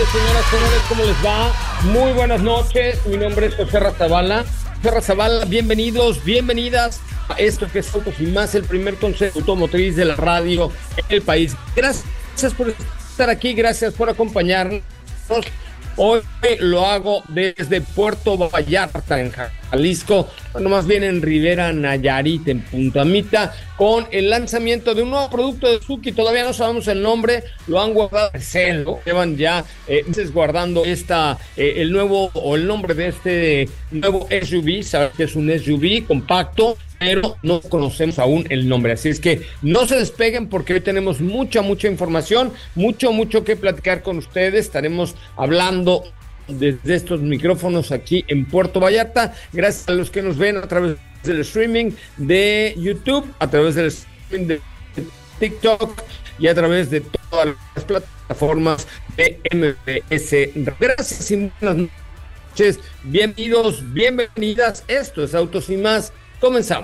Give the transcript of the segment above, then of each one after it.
señoras, señores, ¿cómo les va? Muy buenas noches, mi nombre es José Razabala. José Razabala, bienvenidos, bienvenidas a esto que es Autos y Más, el primer consejo automotriz de la radio en el país. Gracias por estar aquí, gracias por acompañarnos. Hoy lo hago desde Puerto Vallarta, en Jalisco, bueno, más bien en Rivera Nayarit, en Punta Mita, con el lanzamiento de un nuevo producto de Suzuki. Todavía no sabemos el nombre, lo han guardado en celo, llevan ya meses guardando el nuevo o el nombre de este nuevo SUV. Sabes que es un SUV compacto, pero no conocemos aún el nombre, así es que no se despeguen porque hoy tenemos mucha información, mucho que platicar con ustedes. Estaremos hablando desde estos micrófonos aquí en Puerto Vallarta, gracias a los que nos ven a través del streaming de YouTube, a través del streaming de TikTok y a través de todas las plataformas de MBS. Gracias y buenas noches, bienvenidos, bienvenidas, esto es Autos y Más. Comenzamos.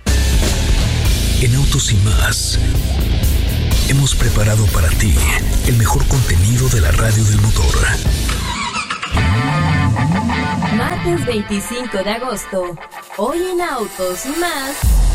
En Autos y Más hemos preparado para ti el mejor contenido de la radio del motor. Martes 25 de agosto. Hoy en Autos y Más.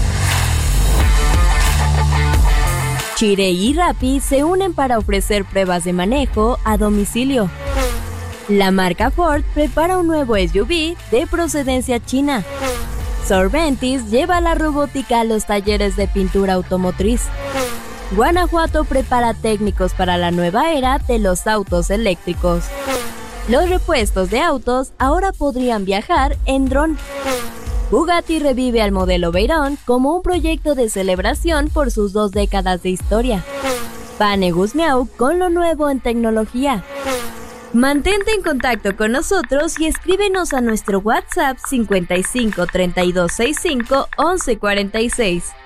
Chery y Rappi se unen para ofrecer pruebas de manejo a domicilio. La marca Ford prepara un nuevo SUV de procedencia china. Sorventis lleva la robótica a los talleres de pintura automotriz. Guanajuato prepara técnicos para la nueva era de los autos eléctricos. Los repuestos de autos ahora podrían viajar en dron. Bugatti revive al modelo Veyron como un proyecto de celebración por sus 2 décadas de historia. Pane Guzmiau con lo nuevo en tecnología. Mantente en contacto con nosotros y escríbenos a nuestro WhatsApp 55 32 65 11 46.